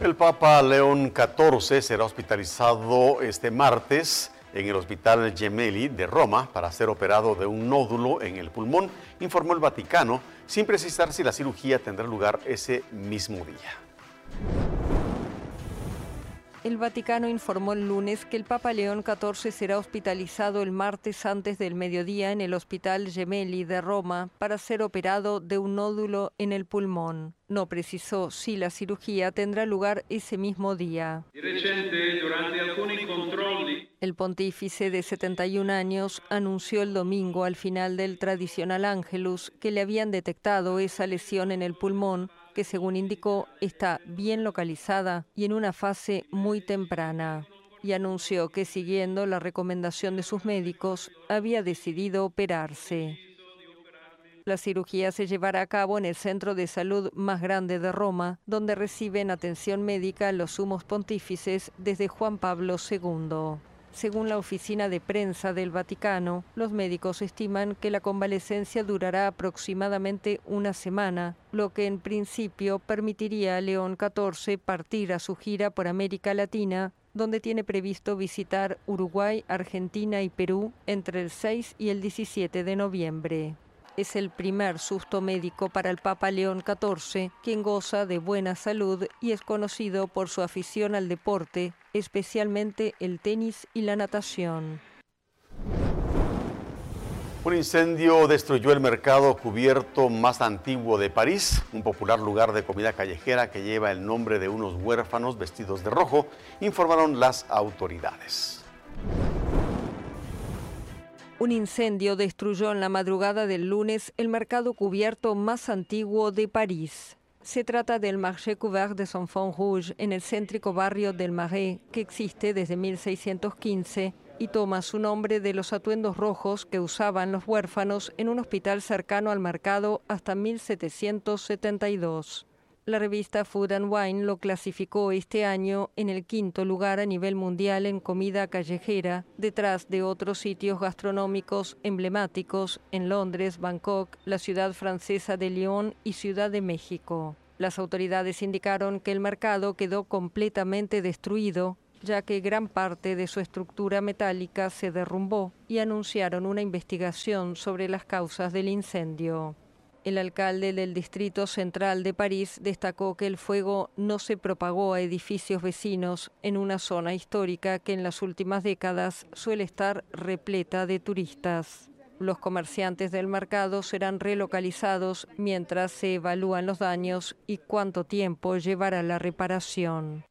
El Papa León XIV será hospitalizado este martes en el Hospital Gemelli de Roma para ser operado de un nódulo en el pulmón, informó el Vaticano, sin precisar si la cirugía tendrá lugar ese mismo día. El Vaticano informó el lunes que el Papa León XIV será hospitalizado el martes antes del mediodía en el Hospital Gemelli de Roma para ser operado de un nódulo en el pulmón. No precisó si la cirugía tendrá lugar ese mismo día. El pontífice de 71 años anunció el domingo al final del tradicional Ángelus que le habían detectado esa lesión en el pulmón, que según indicó está bien localizada y en una fase muy temprana, y anunció que siguiendo la recomendación de sus médicos había decidido operarse. La cirugía se llevará a cabo en el centro de salud más grande de Roma, donde reciben atención médica los sumos pontífices desde Juan Pablo II. Según la oficina de prensa del Vaticano, los médicos estiman que la convalecencia durará aproximadamente una semana, lo que en principio permitiría a León XIV partir a su gira por América Latina, donde tiene previsto visitar Uruguay, Argentina y Perú entre el 6 y el 17 de noviembre. Es el primer susto médico para el Papa León XIV, quien goza de buena salud y es conocido por su afición al deporte, especialmente el tenis y la natación. Un incendio destruyó el mercado cubierto más antiguo de París, un popular lugar de comida callejera que lleva el nombre de unos huérfanos vestidos de rojo, informaron las autoridades. Un incendio destruyó en la madrugada del lunes el mercado cubierto más antiguo de París. Se trata del Marché Couvert des Enfants Rouges en el céntrico barrio del Marais, que existe desde 1615 y toma su nombre de los atuendos rojos que usaban los huérfanos en un hospital cercano al mercado hasta 1772. La revista Food and Wine lo clasificó este año en el 5º lugar a nivel mundial en comida callejera, detrás de otros sitios gastronómicos emblemáticos en Londres, Bangkok, la ciudad francesa de Lyon y Ciudad de México. Las autoridades indicaron que el mercado quedó completamente destruido, ya que gran parte de su estructura metálica se derrumbó, y anunciaron una investigación sobre las causas del incendio. El alcalde del Distrito Central de París destacó que el fuego no se propagó a edificios vecinos en una zona histórica que en las últimas décadas suele estar repleta de turistas. Los comerciantes del mercado serán relocalizados mientras se evalúan los daños y cuánto tiempo llevará la reparación.